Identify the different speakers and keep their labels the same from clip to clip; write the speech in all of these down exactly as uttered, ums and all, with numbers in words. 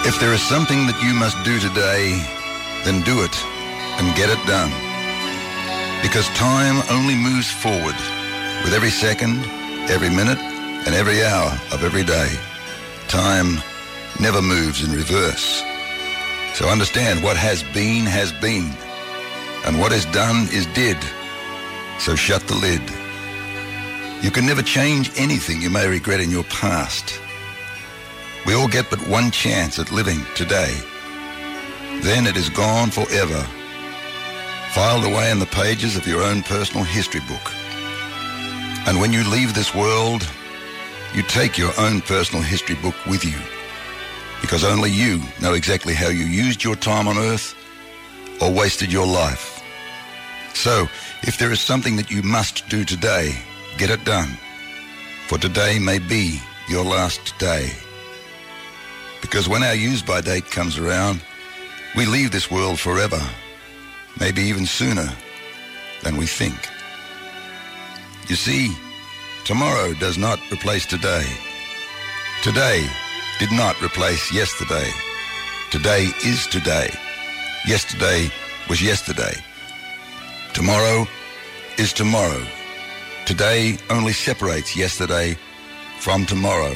Speaker 1: If there is something that you must do today, then do it and get it done. Because time only moves forward with every second, every minute, and every hour of every day. Time never moves in reverse. So understand what has been, has been. And what is done is did. So shut the lid. You can never change anything you may regret in your past. We all get but one chance at living today. Then it is gone forever, filed away in the pages of your own personal history book. And when you leave this world, you take your own personal history book with you, because only you know exactly how you used your time on earth or wasted your life. So, if there is something that you must do today, get it done, for today may be your last day. Because when our use-by date comes around, we leave this world forever, maybe even sooner than we think. You see, tomorrow does not replace today. Today did not replace yesterday. Today is today. Yesterday was yesterday. Tomorrow is tomorrow. Today only separates yesterday from tomorrow.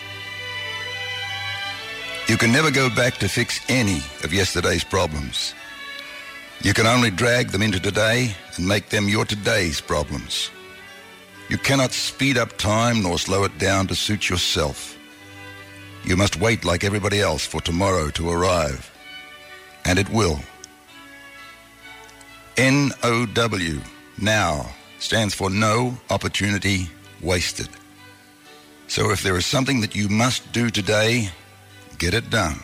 Speaker 1: You can never go back to fix any of yesterday's problems. You can only drag them into today and make them your today's problems. You cannot speed up time nor slow it down to suit yourself. You must wait like everybody else for tomorrow to arrive. And it will. N O W, now, stands for no opportunity wasted. So if there is something that you must do today, get it done.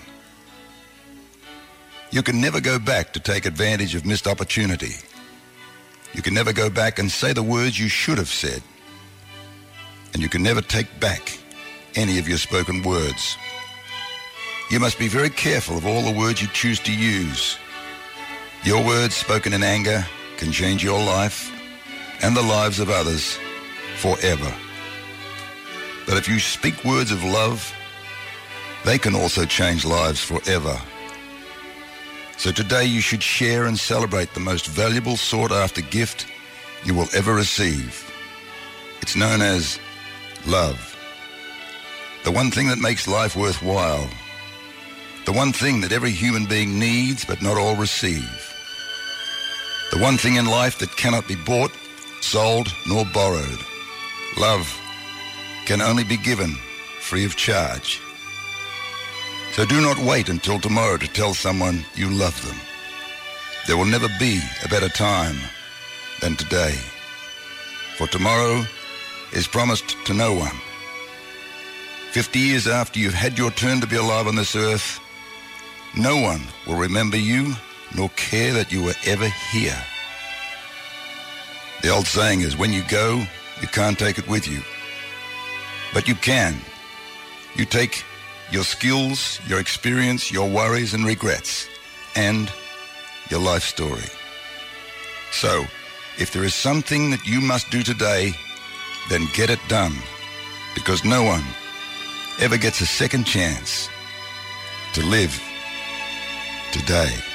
Speaker 1: You can never go back to take advantage of missed opportunity. You can never go back and say the words you should have said. And you can never take back any of your spoken words. You must be very careful of all the words you choose to use. Your words spoken in anger can change your life and the lives of others forever. But if you speak words of love, they can also change lives forever. So today you should share and celebrate the most valuable sought-after gift you will ever receive. It's known as love. The one thing that makes life worthwhile. The one thing that every human being needs but not all receive. The one thing in life that cannot be bought, sold, nor borrowed. Love can only be given free of charge. So do not wait until tomorrow to tell someone you love them. There will never be a better time than today. For tomorrow is promised to no one. Fifty years after you've had your turn to be alive on this earth, no one will remember you nor care that you were ever here. The old saying is, when you go, you can't take it with you. But you can. You take your skills, your experience, your worries and regrets, and your life story. So, if there is something that you must do today, then get it done, because no one ever gets a second chance to live today.